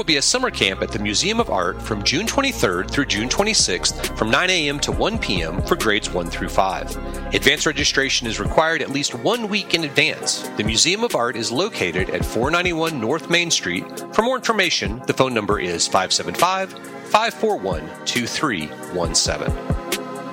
will be a summer camp at the Museum of Art from June 23rd through June 26th from 9 a.m. to 1 p.m. for grades 1 through 5. Advance registration is required at least 1 week in advance. The Museum of Art is located at 491 North Main Street. For more information, the phone number is 575-541-2317.